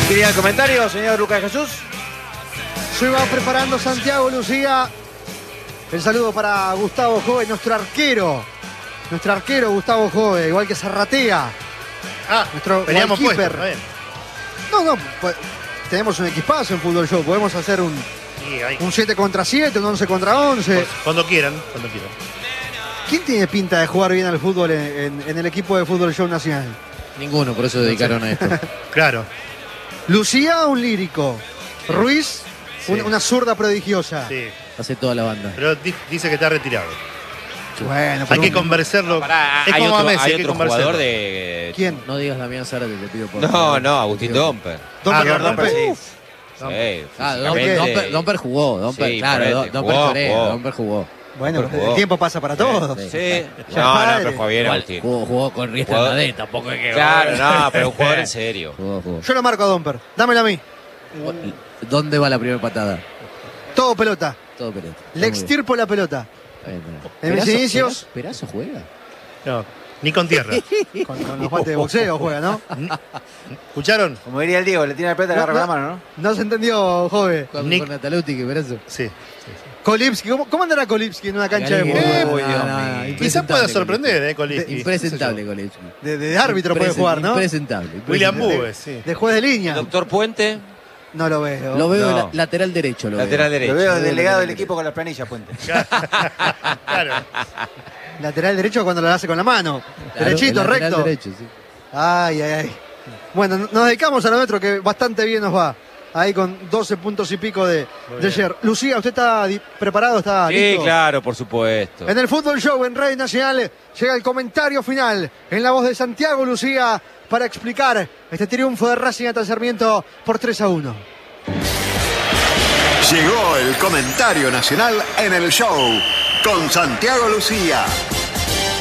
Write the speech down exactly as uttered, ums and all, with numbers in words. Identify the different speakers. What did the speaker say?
Speaker 1: ¿Quería el comentario, señor Lucas Jesús?
Speaker 2: Se va preparando Santiago Lucía. El saludo para Gustavo Jove, nuestro arquero. Nuestro arquero Gustavo Jove, igual que Zarratea.
Speaker 3: Ah,
Speaker 2: nuestro
Speaker 3: teníamos puesto.
Speaker 2: No, no, pues, tenemos un equipazo en Fútbol Show. Podemos hacer un,
Speaker 3: Sí, hay...
Speaker 2: un siete contra siete, un once contra once.
Speaker 3: Cuando quieran, cuando quieran.
Speaker 2: ¿Quién tiene pinta de jugar bien al fútbol en, en, en el equipo de Fútbol Show Nacional?
Speaker 4: Ninguno, por eso se dedicaron a esto.
Speaker 3: Claro.
Speaker 2: Lucía, un lírico. Ruiz,
Speaker 3: Sí.
Speaker 2: un, una zurda prodigiosa.
Speaker 3: Sí.
Speaker 4: Hace toda la banda.
Speaker 3: Pero di- dice que está retirado.
Speaker 2: Bueno,
Speaker 3: Hay
Speaker 2: pero
Speaker 3: que
Speaker 2: un-
Speaker 3: convencerlo.
Speaker 5: Pará,
Speaker 3: es
Speaker 5: hay
Speaker 3: como
Speaker 5: otro,
Speaker 3: a Messi,
Speaker 5: hay
Speaker 3: hay que
Speaker 5: otro
Speaker 3: convencerlo.
Speaker 5: jugador de...
Speaker 2: ¿Quién?
Speaker 4: No digas Damián Zárate, te pido por
Speaker 5: No,
Speaker 4: favor.
Speaker 5: no, Agustín Domper.
Speaker 2: Don
Speaker 3: Ah,
Speaker 2: Fernando
Speaker 3: Domper,
Speaker 2: Domper.
Speaker 3: sí.
Speaker 2: Uf.
Speaker 5: Sí,
Speaker 4: Ah,
Speaker 5: físicamente-
Speaker 4: Domper, Domper jugó. Domper,
Speaker 5: Sí,
Speaker 4: claro,
Speaker 5: por
Speaker 4: Do-
Speaker 5: este,
Speaker 4: Domper
Speaker 5: jugó,
Speaker 4: Corea,
Speaker 5: jugó.
Speaker 4: Domper jugó.
Speaker 2: Bueno,
Speaker 5: Domper
Speaker 2: el
Speaker 5: jugó.
Speaker 2: tiempo pasa para todos.
Speaker 4: Sí.
Speaker 5: Sí.
Speaker 2: Ya
Speaker 5: No, no,
Speaker 2: padre.
Speaker 5: pero juega bien
Speaker 4: Igual,
Speaker 5: Agustín.
Speaker 4: jugó, jugó con Riestra
Speaker 5: Jugador-
Speaker 4: Nadé, tampoco es que...
Speaker 5: Claro, no, pero un jugador en serio.
Speaker 4: Jugó, jugó.
Speaker 2: Yo lo marco a Domper. Dámela a mí.
Speaker 4: ¿Dónde va la primera patada?
Speaker 2: Todo pelota.
Speaker 4: Todo pelota.
Speaker 2: Le extirpo la pelota. En mis inicios,
Speaker 4: ¿Perazo juega?
Speaker 3: No, ni con tierra.
Speaker 2: con, con los guantes de boxeo juega, ¿no?
Speaker 3: ¿Escucharon?
Speaker 1: Como diría el Diego, le tiene la pelota y le agarra la mano, ¿no?
Speaker 2: No se entendió, Jove.
Speaker 4: Con,
Speaker 3: Nick-
Speaker 4: con Nataluti, que Perazo.
Speaker 3: Sí.
Speaker 2: Kolipski, ¿cómo, cómo andará Kolipski en una cancha de
Speaker 4: Galín,
Speaker 2: fútbol?
Speaker 4: no, no, no,
Speaker 3: Quizás
Speaker 4: impresentable,
Speaker 3: pueda sorprender, ¿eh, Colín?
Speaker 4: Kolipski. Impresentable, Kolipski.
Speaker 2: De, de árbitro puede
Speaker 4: Impresen-
Speaker 2: jugar, ¿no?
Speaker 4: Impresentable.
Speaker 3: William
Speaker 4: impresentable.
Speaker 3: Búez, sí.
Speaker 2: De juez de línea.
Speaker 5: Doctor Puente,
Speaker 2: No lo veo.
Speaker 4: Lo veo
Speaker 5: No.
Speaker 4: la- lateral derecho. Lo
Speaker 5: lateral
Speaker 4: veo.
Speaker 5: derecho.
Speaker 1: Lo veo delegado del equipo con las planillas, Puente.
Speaker 3: Claro.
Speaker 2: Lateral derecho cuando lo hace con la mano.
Speaker 4: Claro,
Speaker 2: Derechito,
Speaker 4: el lateral
Speaker 2: recto.
Speaker 4: derecho, sí.
Speaker 2: Ay, ay, ay. Bueno, nos dedicamos a lo nuestro que bastante bien nos va. Ahí con doce puntos y pico de, de ayer. Lucía, ¿usted está di- preparado? ¿Está
Speaker 5: Sí,
Speaker 2: listo?
Speaker 5: claro, por supuesto.
Speaker 2: En el Fútbol Show en Radio Nacional llega el comentario final en la voz de Santiago Lucía para explicar este triunfo de Racing ante Sarmiento por tres a uno.
Speaker 6: Llegó el comentario nacional en el show con Santiago Lucía.